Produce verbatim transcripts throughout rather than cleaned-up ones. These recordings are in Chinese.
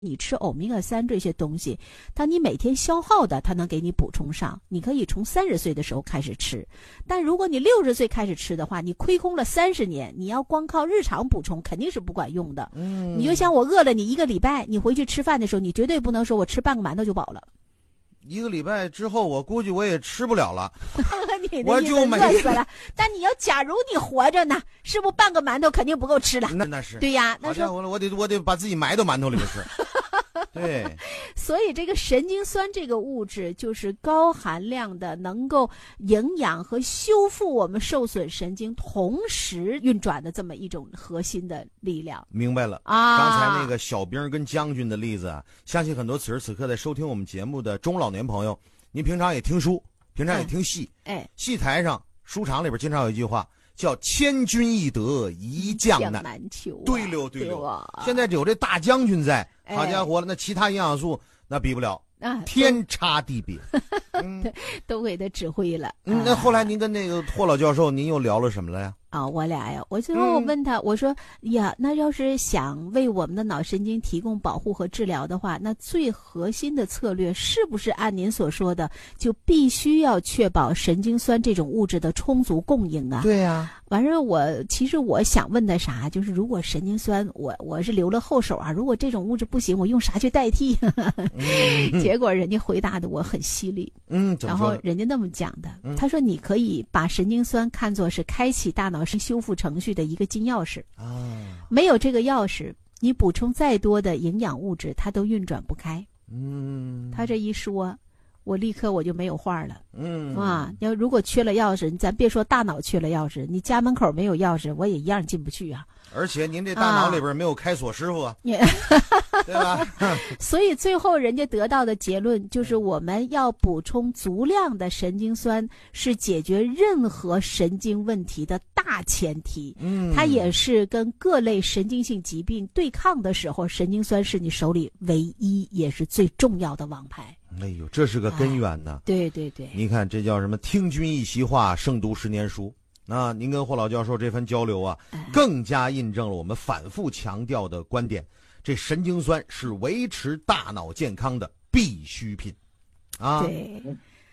你吃欧米伽三这些东西，当你每天消耗的，它能给你补充上。你可以从三十岁的时候开始吃，但如果你六十岁开始吃的话，你亏空了三十年，你要光靠日常补充肯定是不管用的。嗯，你就像我饿了你一个礼拜，你回去吃饭的时候，你绝对不能说我吃半个馒头就饱了。 一个礼拜之后，我估计我也吃不了了， 你的意思饿死了。但你要假如你活着呢，是不是半个馒头肯定不够吃了？ 那那是对呀，那说我我得我得把自己埋到馒头里边吃。对， 所以这个神经酸这个物质就是高含量的，能够营养和修复我们受损神经同时运转的这么一种核心的力量。 明白了啊！刚才那个小兵跟将军的例子啊，相信很多此时此刻在收听我们节目的中老年朋友，您平常也听书，平常也听戏，哎，戏台上书场里边经常有一句话叫千军易得，一将难求、啊。 对溜对溜、啊。现在有这大将军在，好家伙了，那其他营养素那比不了，啊、天差地别。 嗯、都给他指挥了。 嗯，那后来您跟那个霍老教授，您又聊了什么了呀？ 啊，我俩呀，我最后问他，嗯、我说呀，那要是想为我们的脑神经提供保护和治疗的话，那最核心的策略是不是按您所说的，就必须要确保神经酸这种物质的充足供应啊？ 对呀、啊。 完事我其实我想问的啥，就是如果神经酸，我我是留了后手啊，如果这种物质不行，我用啥去代替？嗯、结果人家回答的我很犀利， 嗯， 然后人家那么讲的，嗯、他说你可以把神经酸看作是开启大脑是修复程序的一个金钥匙啊，没有这个钥匙，你补充再多的营养物质，它都运转不开。嗯，他这一说，我立刻我就没有话了。嗯啊，要如果缺了钥匙，咱别说大脑缺了钥匙，你家门口没有钥匙，我也一样进不去啊。 而且您这大脑里边没有开锁师傅啊，啊对吧？ 所以最后人家得到的结论就是，我们要补充足量的神经酸，是解决任何神经问题的大前提。嗯，它也是跟各类神经性疾病对抗的时候，神经酸是你手里唯一也是最重要的王牌。 哎呦，这是个根源呢、 哎。对对对， 你看这叫什么？听君一席话，胜读十年书。那您跟霍老教授这番交流啊，更加印证了我们反复强调的观点：这神经酸是维持大脑健康的必需品。啊， 对，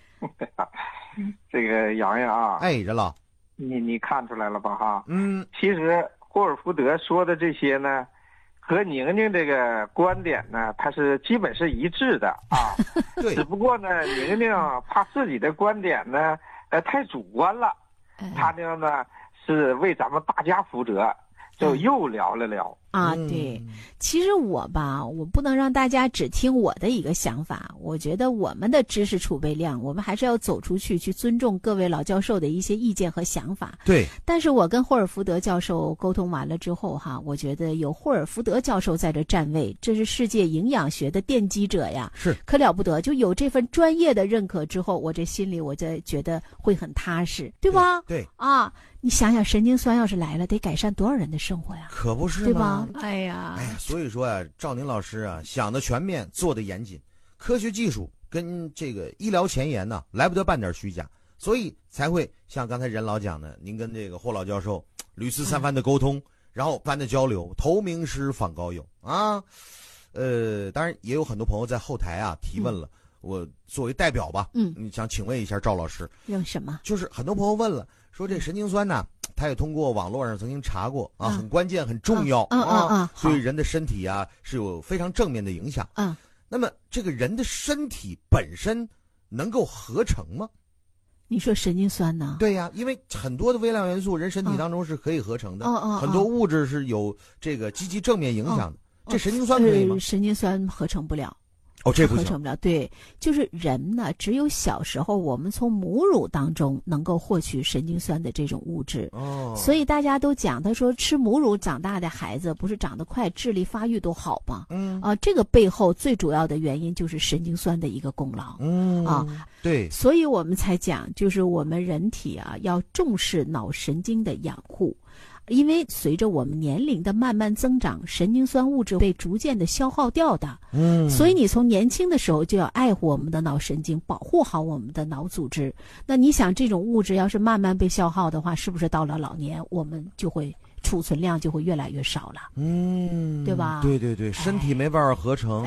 这个洋洋啊， 哎，任老， 你你看出来了吧？哈， 嗯， 其实霍尔福德说的这些呢，和宁宁这个观点呢，它是基本是一致的啊。 对， 只不过呢，宁宁怕自己的观点呢，呃，太主观了。他呢呢是为咱们大家负责，就又聊了聊啊。对，其实我吧，我不能让大家只听我的一个想法。我觉得我们的知识储备量，我们还是要走出去，去尊重各位老教授的一些意见和想法。 对。 但是我跟霍尔福德教授沟通完了之后哈，我觉得有霍尔福德教授在这站位，这是世界营养学的奠基者呀， 是可了不得。就有这份专业的认可之后，我这心里我就觉得会很踏实，对吧？ 对。对啊。你想想，神经酸要是来了，得改善多少人的生活呀？ 可不是吗？ 对吧？哎呀， 哎呀，所以说啊，赵宁老师啊，想的全面，做的严谨，科学技术跟这个医疗前沿呢，来不得半点虚假，所以才会像刚才任老讲的，您跟这个霍老教授屡次三番的沟通，嗯、然后番的交流，投名师访高友啊。呃，当然也有很多朋友在后台啊提问了。嗯，我作为代表吧，嗯，你想请问一下赵老师， 用什么？ 就是很多朋友问了，说这神经酸呢，他也通过网络上曾经查过啊，很关键、很重要啊，啊啊对人的身体啊是有非常正面的影响。嗯，那么这个人的身体本身能够合成吗？ 你说神经酸呢？ 对呀，因为很多的微量元素人身体当中是可以合成的， 嗯嗯， 很多物质是有这个积极正面影响的。这神经酸可以吗？ 呃、神经酸合成不了。 哦，这不行， 合成不了。对，就是人呢，只有小时候我们从母乳当中能够获取神经酸的这种物质。哦，所以大家都讲，他说吃母乳长大的孩子不是长得快，智力发育都好吗？嗯啊，这个背后最主要的原因就是神经酸的一个功劳。嗯啊， 对， 所以我们才讲，就是我们人体啊要重视脑神经的养护。因为随着我们年龄的慢慢增长，神经酸物质被逐渐的消耗掉的。嗯，所以你从年轻的时候就要爱护我们的脑神经，保护好我们的脑组织。那你想，这种物质要是慢慢被消耗的话，是不是到了老年我们就会储存量就会越来越少了。嗯，对吧？ 对对对，身体没办法合成。